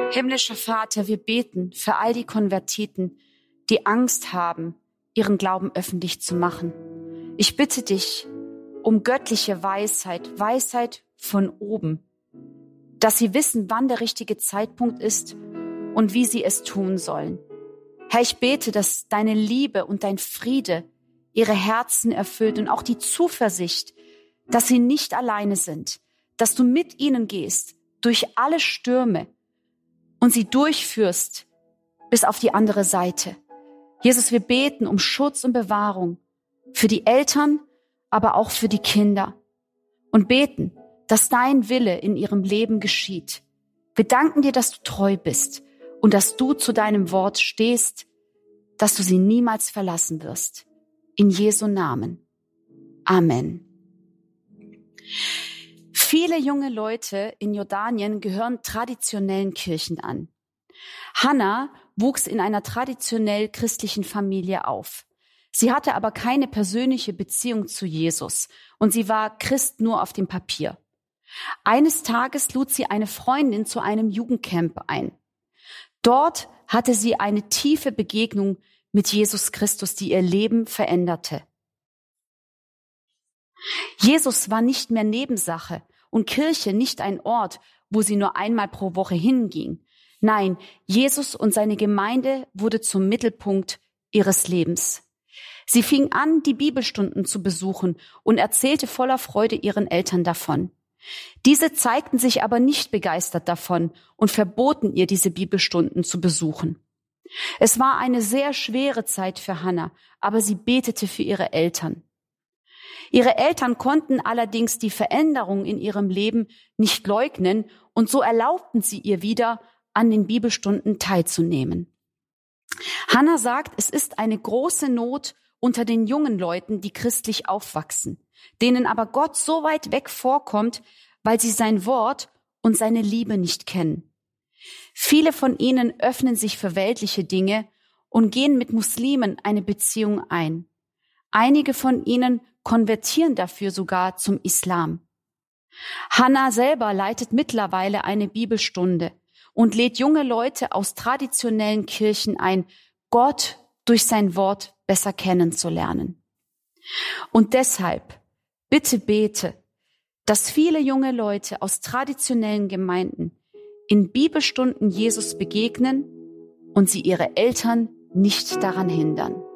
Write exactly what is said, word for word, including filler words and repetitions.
Himmlischer Vater, wir beten für all die Konvertiten, die Angst haben, ihren Glauben öffentlich zu machen. Ich bitte dich um göttliche Weisheit, Weisheit von oben, dass sie wissen, wann der richtige Zeitpunkt ist und wie sie es tun sollen. Herr, ich bete, dass deine Liebe und dein Friede ihre Herzen erfüllt und auch die Zuversicht, dass sie nicht alleine sind, dass du mit ihnen gehst durch alle Stürme und sie durchführst bis auf die andere Seite. Jesus, wir beten um Schutz und Bewahrung für die Eltern, aber auch für die Kinder und beten, dass dein Wille in ihrem Leben geschieht. Wir danken dir, dass du treu bist und dass du zu deinem Wort stehst, dass du sie niemals verlassen wirst. In Jesu Namen. Amen. Viele junge Leute in Jordanien gehören traditionellen Kirchen an. Hannah wuchs in einer traditionell christlichen Familie auf. Sie hatte aber keine persönliche Beziehung zu Jesus und sie war Christ nur auf dem Papier. Eines Tages lud sie eine Freundin zu einem Jugendcamp ein. Dort hatte sie eine tiefe Begegnung mit Jesus Christus, die ihr Leben veränderte. Jesus war nicht mehr Nebensache und Kirche nicht ein Ort, wo sie nur einmal pro Woche hinging. Nein, Jesus und seine Gemeinde wurde zum Mittelpunkt ihres Lebens. Sie fing an, die Bibelstunden zu besuchen und erzählte voller Freude ihren Eltern davon. Diese zeigten sich aber nicht begeistert davon und verboten ihr, diese Bibelstunden zu besuchen. Es war eine sehr schwere Zeit für Hannah, aber sie betete für ihre Eltern. Ihre Eltern konnten allerdings die Veränderung in ihrem Leben nicht leugnen und so erlaubten sie ihr wieder, an den Bibelstunden teilzunehmen. Hannah sagt, es ist eine große Not unter den jungen Leuten, die christlich aufwachsen, denen aber Gott so weit weg vorkommt, weil sie sein Wort und seine Liebe nicht kennen. Viele von ihnen öffnen sich für weltliche Dinge und gehen mit Muslimen eine Beziehung ein. Einige von ihnen konvertieren dafür sogar zum Islam. Hannah selber leitet mittlerweile eine Bibelstunde und lädt junge Leute aus traditionellen Kirchen ein, Gott durch sein Wort besser kennenzulernen. Und deshalb, bitte bete, dass viele junge Leute aus traditionellen Gemeinden in Bibelstunden Jesus begegnen und sie ihre Eltern nicht daran hindern.